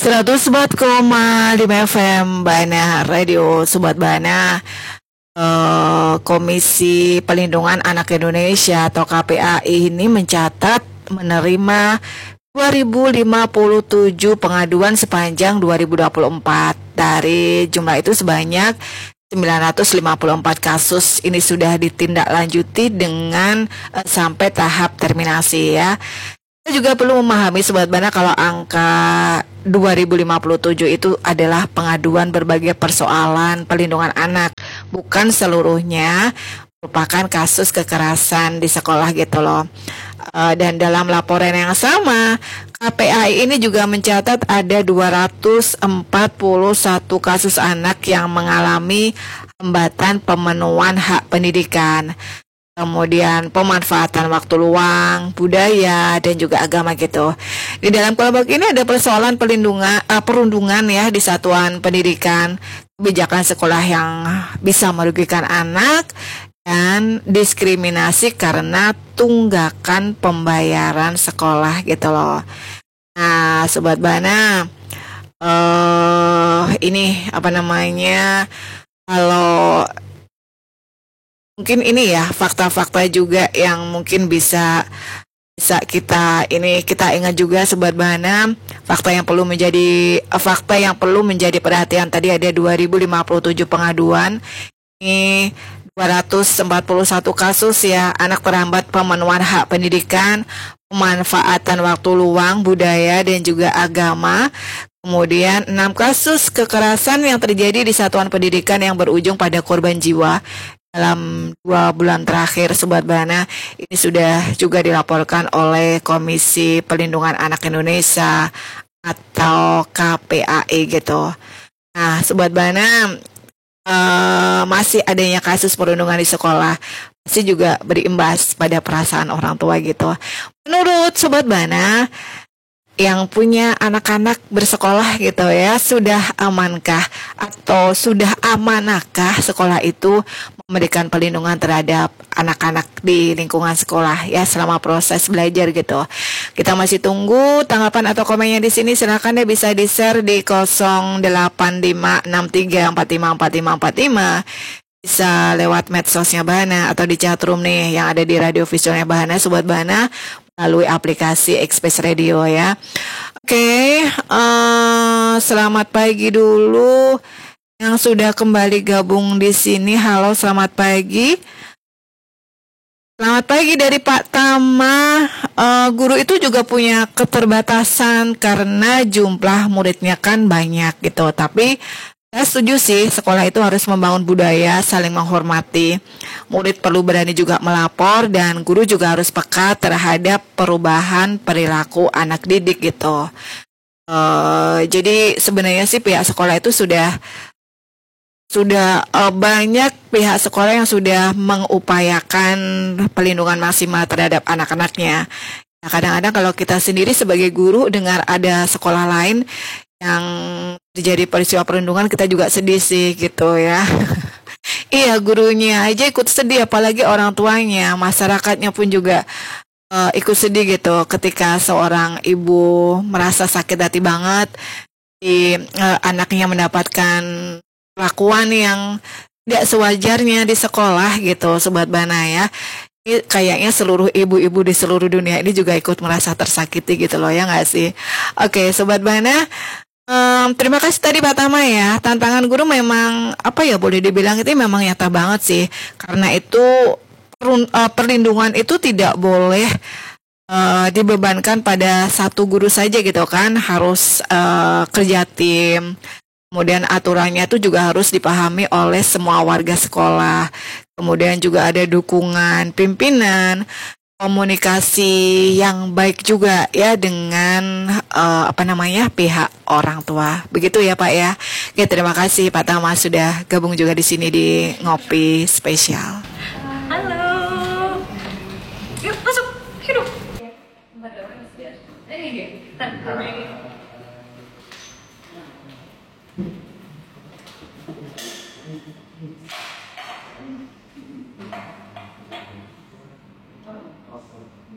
104,5 FM Bana Radio Sobat Bana. Komisi Pelindungan Anak Indonesia atau KPAI ini mencatat menerima 2057 pengaduan sepanjang 2024. Dari jumlah itu sebanyak 954 kasus ini sudah ditindaklanjuti dengan sampai tahap terminasi ya. Kita juga perlu memahami Sobat Bana kalau angka 2057 itu adalah pengaduan berbagai persoalan pelindungan anak, bukan seluruhnya merupakan kasus kekerasan di sekolah gitu loh. Dan dalam laporan yang sama, KPAI ini juga mencatat ada 241 kasus anak yang mengalami hambatan pemenuhan hak pendidikan. Kemudian pemanfaatan waktu luang, budaya, dan juga agama gitu. Di dalam kelompok ini ada persoalan perundungan ya di satuan pendidikan, kebijakan sekolah yang bisa merugikan anak, dan diskriminasi karena tunggakan pembayaran sekolah gitu loh. Nah, Sobat Bana, ini apa namanya? Kalau mungkin ini ya fakta-fakta juga yang mungkin bisa kita ingat juga Sobat Bana, fakta yang perlu menjadi perhatian tadi ada 2057 pengaduan. Ini 241 kasus ya, anak terhambat pemenuhan hak pendidikan, pemanfaatan waktu luang, budaya dan juga agama. Kemudian 6 kasus kekerasan yang terjadi di satuan pendidikan yang berujung pada korban jiwa dalam 2 bulan terakhir Sobat Bana. Ini sudah juga dilaporkan oleh Komisi Pelindungan Anak Indonesia atau KPAI gitu. Nah Sobat Bana, masih adanya kasus perundungan di sekolah pasti juga berimbas pada perasaan orang tua gitu. Menurut Sobat Bana yang punya anak-anak bersekolah gitu ya, sudah amankah atau sudah amanahkah sekolah itu memberikan perlindungan terhadap anak-anak di lingkungan sekolah ya selama proses belajar gitu. Kita masih tunggu tanggapan atau komennya di sini. Silakan deh bisa di-share di 085634545455. Bisa lewat medsosnya Bahana atau di chatroom nih yang ada di radio visualnya Bahana Sobat Bahana melalui aplikasi Express Radio ya. Oke, selamat pagi dulu yang sudah kembali gabung di sini. Halo, selamat pagi. Selamat pagi dari Pak Tama. Guru itu juga punya keterbatasan karena jumlah muridnya kan banyak gitu. Tapi saya setuju sih, sekolah itu harus membangun budaya saling menghormati. Murid perlu berani juga melapor dan guru juga harus peka terhadap perubahan perilaku anak didik gitu. Jadi sebenarnya sih pihak sekolah itu sudah banyak pihak sekolah yang sudah mengupayakan pelindungan maksimal terhadap anak-anaknya. Nah, kadang-kadang kalau kita sendiri sebagai guru dengar ada sekolah lain yang terjadi peristiwa perundungan, kita juga sedih sih gitu ya. Iya, gurunya aja ikut sedih, apalagi orang tuanya, masyarakatnya pun juga ikut sedih gitu ketika seorang ibu merasa sakit hati banget di anaknya mendapatkan perlakuan yang tidak sewajarnya di sekolah gitu Sobat Bana ya. Ini kayaknya seluruh ibu-ibu di seluruh dunia ini juga ikut merasa tersakiti gitu loh ya nggak sih. Oke Sobat Bana, terima kasih tadi Pak Tama ya. Tantangan guru memang boleh dibilang itu memang nyata banget sih. Karena itu perlindungan itu tidak boleh dibebankan pada satu guru saja gitu kan. Harus kerja tim. Kemudian aturannya itu juga harus dipahami oleh semua warga sekolah. Kemudian juga ada dukungan pimpinan, komunikasi yang baik juga ya dengan pihak orang tua. Begitu ya Pak ya. Oke, terima kasih Pak Tama sudah gabung juga di sini di Ngopi Spesial. Halo. Yuk masuk. Hidup.